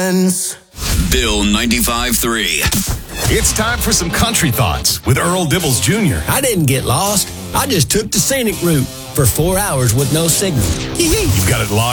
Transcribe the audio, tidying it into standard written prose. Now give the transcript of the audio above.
friends. Bill 95.3. It's time for some country thoughts with Earl Dibbles Jr. I didn't get lost. I just took the scenic route for 4 hours with no signal. You've got it locked.